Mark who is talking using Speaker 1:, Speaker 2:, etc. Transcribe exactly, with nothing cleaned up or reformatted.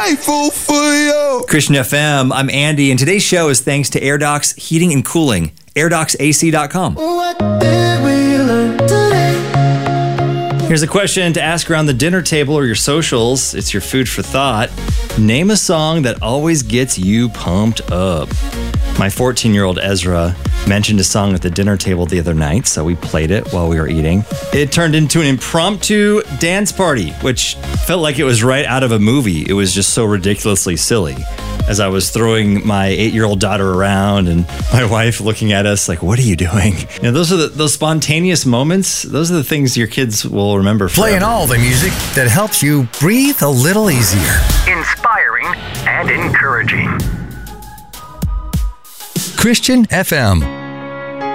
Speaker 1: grateful for you.
Speaker 2: Christian F M, I'm Andy, and today's show is thanks to AirDocs Heating and Cooling, air docs a c dot com.
Speaker 1: What did we learn today?
Speaker 2: Here's a question to ask around the dinner table or your socials. It's your food for thought. Name a song that always gets you pumped up. My fourteen-year-old Ezra mentioned a song at the dinner table the other night, so we played it while we were eating. It turned into an impromptu dance party, which felt like it was right out of a movie. It was just so ridiculously silly. As I was throwing my eight-year-old daughter around and my wife looking at us like, what are you doing? You know, those are the, those spontaneous moments. Those are the things your kids will remember forever.
Speaker 3: Playing all the music that helps you breathe a little easier.
Speaker 4: Inspiring and encouraging.
Speaker 3: Christian F M.